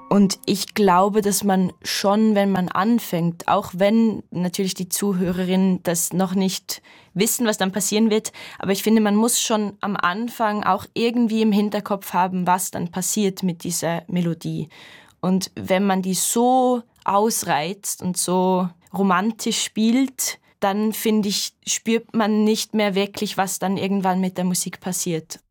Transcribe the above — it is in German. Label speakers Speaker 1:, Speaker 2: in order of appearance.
Speaker 1: Und ich glaube, dass man schon, wenn man anfängt, auch wenn natürlich die Zuhörerinnen das noch nicht wissen, was dann passieren wird, aber ich finde, man muss schon am Anfang auch irgendwie im Hinterkopf haben, was dann passiert mit dieser Melodie. Und wenn man die so ausreizt und so romantisch spielt, dann finde ich, spürt man nicht mehr wirklich, was dann irgendwann mit der Musik passiert.